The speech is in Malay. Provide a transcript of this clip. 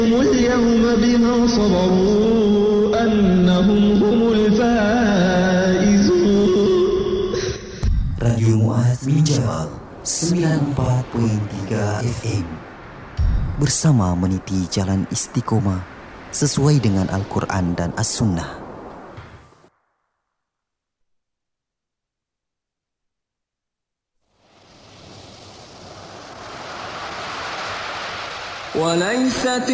اليوم بما صبروا أنهم هم الفائزون. Radio Muaz bin Jabal 94.3 FM bersama meniti jalan istiqomah sesuai dengan Al-Quran dan As-Sunnah. وليست